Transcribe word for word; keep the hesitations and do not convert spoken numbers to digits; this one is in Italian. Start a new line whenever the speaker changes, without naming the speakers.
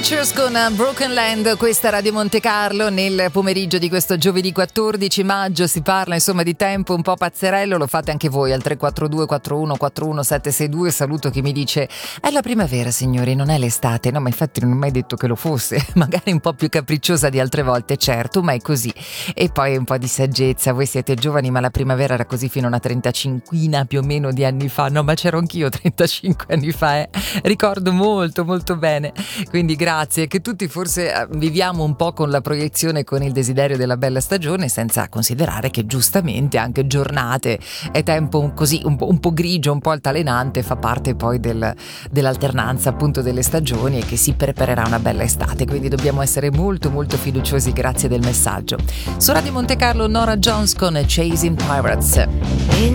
Creatures con Broken Land, questa Radio Monte Carlo. Nel pomeriggio di questo giovedì quattordici maggio si parla insomma di tempo un po' pazzerello, lo fate anche voi al tre quattro due quattro uno quattro uno sette sei due. Saluto chi mi dice è la primavera signori, non è l'estate. No, ma infatti non ho mai detto che lo fosse, magari un po' più capricciosa di altre volte, certo, ma è così. E poi un po' di saggezza, voi siete giovani ma la primavera era così fino a una trentacinquina più o meno di anni fa. No, ma c'ero anch'io trentacinque anni fa, eh. Ricordo molto molto bene, quindi grazie, che tutti forse viviamo un po' con la proiezione, con il desiderio della bella stagione, senza considerare che giustamente anche giornate e tempo così un po', un po' grigio, un po' altalenante fa parte poi del, dell'alternanza appunto delle stagioni e che si preparerà una bella estate, quindi dobbiamo essere molto molto fiduciosi. Grazie del messaggio. Su Radio Monte Carlo Norah Jones con Chasing Pirates.